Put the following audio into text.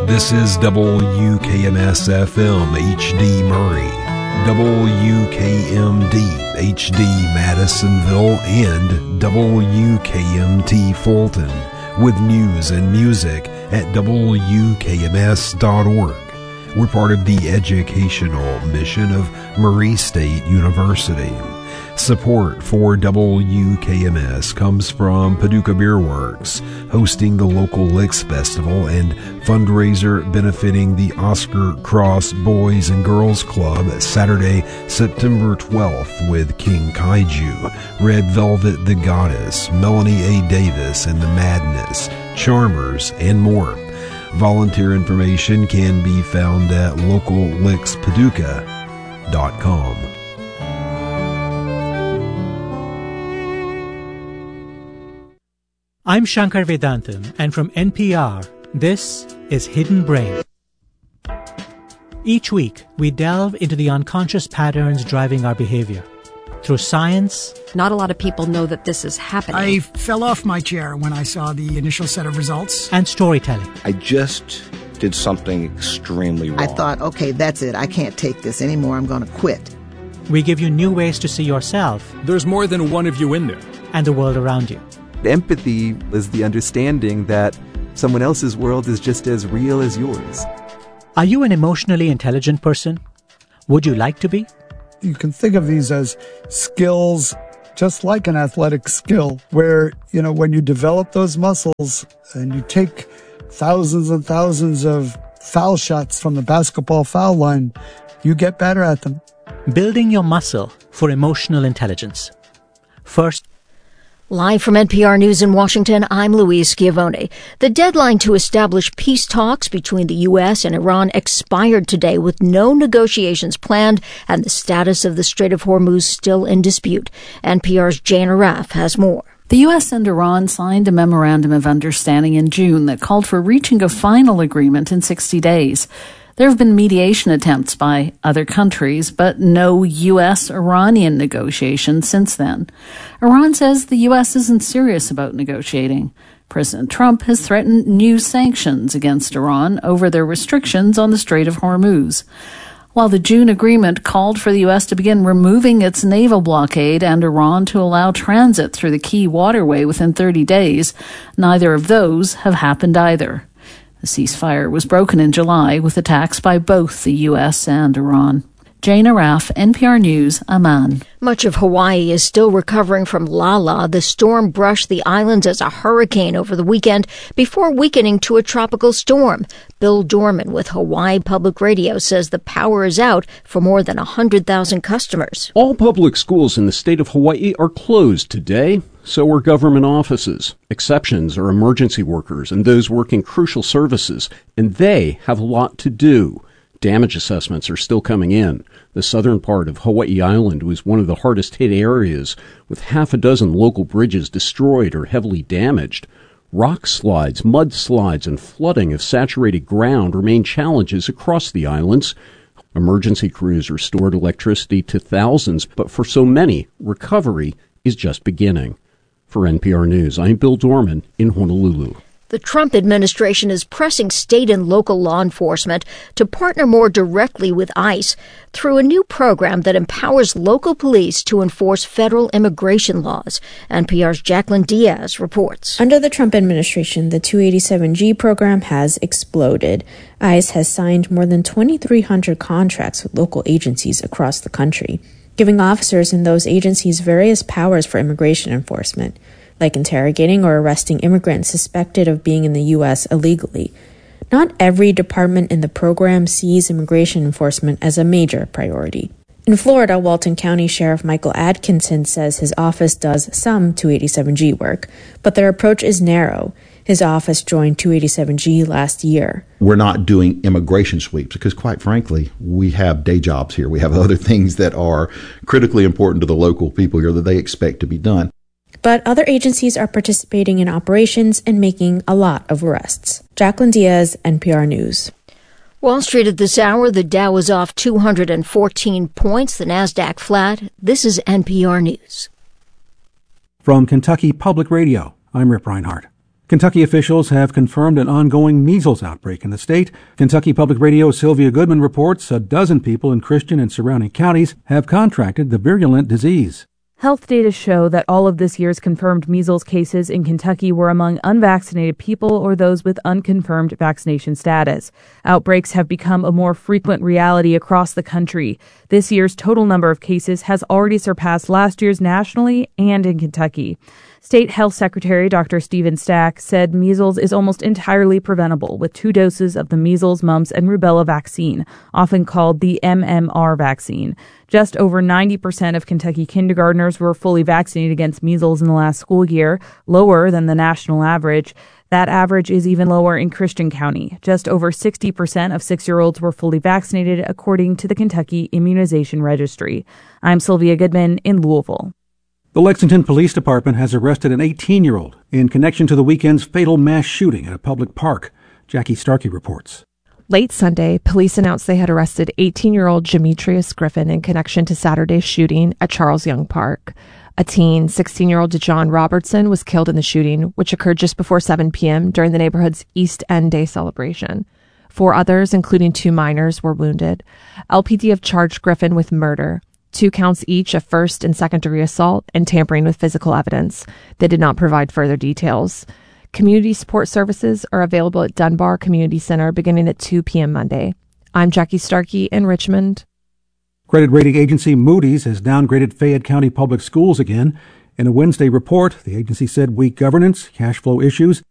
This is WKMS-FM HD Murray, WKMD HD Madisonville, and WKMT Fulton, with news and music at WKMS.org. We're part of the educational mission of Murray State University. Support for WKMS comes from Paducah Beer Works, hosting the local Licks Festival and fundraiser benefiting the Oscar Cross Boys and Girls Club Saturday, September 12th with King Kaiju, Red Velvet the Goddess, Melanie A. Davis and the Madness, Charmers, and more. Volunteer information can be found at locallickspaducah.com. I'm Shankar Vedantam, and from NPR, this is Hidden Brain. Each week, we delve into the unconscious patterns driving our behavior. Through science... Not a lot of people know that this is happening. I fell off my chair when I saw the initial set of results. And storytelling. I just did something extremely wrong. I thought, okay, that's it. I can't take this anymore. I'm going to quit. We give you new ways to see yourself. There's more than one of you in there. And the world around you. Empathy is the understanding that someone else's world is just as real as yours. Are you an emotionally intelligent person? Would you like to be? You can think of these as skills, just like an athletic skill, where, when you develop those muscles and you take thousands and thousands of foul shots from the basketball foul line, you get better at them. Building your muscle for emotional intelligence. First, live from NPR News in Washington, I'm Louise Schiavone. The deadline to establish peace talks between the U.S. and Iran expired today with no negotiations planned and the status of the Strait of Hormuz still in dispute. NPR's Jane Arraf has more. The U.S. and Iran signed a memorandum of understanding in June that called for reaching a final agreement in 60 days. There have been mediation attempts by other countries, but no U.S.-Iranian negotiations since then. Iran says the U.S. isn't serious about negotiating. President Trump has threatened new sanctions against Iran over their restrictions on the Strait of Hormuz. While the June agreement called for the U.S. to begin removing its naval blockade and Iran to allow transit through the key waterway within 30 days, neither of those have happened either. The ceasefire was broken in July with attacks by both the U.S. and Iran. Jane Arraf, NPR News, Amman. Much of Hawaii is still recovering from Lala. The storm brushed the islands as a hurricane over the weekend before weakening to a tropical storm. Bill Dorman with Hawaii Public Radio says the power is out for more than 100,000 customers. All public schools in the state of Hawaii are closed today. So are government offices. Exceptions are emergency workers and those working crucial services, and they have a lot to do. Damage assessments are still coming in. The southern part of Hawaii Island was one of the hardest hit areas, with half a dozen local bridges destroyed or heavily damaged. Rock slides, mudslides, and flooding of saturated ground remain challenges across the islands. Emergency crews restored electricity to thousands, but for so many, recovery is just beginning. For NPR News, I'm Bill Dorman in Honolulu. The Trump administration is pressing state and local law enforcement to partner more directly with ICE through a new program that empowers local police to enforce federal immigration laws. NPR's Jacqueline Diaz reports. Under the Trump administration, the 287G program has exploded. ICE has signed more than 2,300 contracts with local agencies across the country, giving officers in those agencies various powers for immigration enforcement, like interrogating or arresting immigrants suspected of being in the U.S. illegally. Not every department in the program sees immigration enforcement as a major priority. In Florida, Walton County Sheriff Michael Atkinson says his office does some 287G work, but their approach is narrow. His office joined 287G last year. We're not doing immigration sweeps because, quite frankly, we have day jobs here. We have other things that are critically important to the local people here that they expect to be done. But other agencies are participating in operations and making a lot of arrests. Jacqueline Diaz, NPR News. Wall Street at this hour, the Dow is off 214 points, the Nasdaq flat. This is NPR News. From Kentucky Public Radio, I'm Rip Reinhardt. Kentucky officials have confirmed an ongoing measles outbreak in the state. Kentucky Public Radio's Sylvia Goodman reports a dozen people in Christian and surrounding counties have contracted the virulent disease. Health data show that all of this year's confirmed measles cases in Kentucky were among unvaccinated people or those with unconfirmed vaccination status. Outbreaks have become a more frequent reality across the country. This year's total number of cases has already surpassed last year's nationally and in Kentucky. State Health Secretary Dr. Stephen Stack said measles is almost entirely preventable with 2 doses of the measles, mumps, and rubella vaccine, often called the MMR vaccine. Just over 90% of Kentucky kindergartners were fully vaccinated against measles in the last school year, lower than the national average. That average is even lower in Christian County. Just over 60% of 6-year-olds were fully vaccinated, according to the Kentucky Immunization Registry. I'm Sylvia Goodman in Louisville. The Lexington Police Department has arrested an 18-year-old in connection to the weekend's fatal mass shooting at a public park. Jackie Starkey reports. Late Sunday, police announced they had arrested 18-year-old Demetrius Griffin in connection to Saturday's shooting at Charles Young Park. A teen, 16-year-old DeJohn Robertson, was killed in the shooting, which occurred just before 7 p.m. during the neighborhood's East End Day celebration. 4 others, including 2 minors, were wounded. LPD have charged Griffin with murder, 2 counts each of first and second-degree assault and tampering with physical evidence. They did not provide further details. Community support services are available at Dunbar Community Center beginning at 2 p.m. Monday. I'm Jackie Starkey in Richmond. Credit rating agency Moody's has downgraded Fayette County Public Schools again. In a Wednesday report, the agency said weak governance, cash flow issues,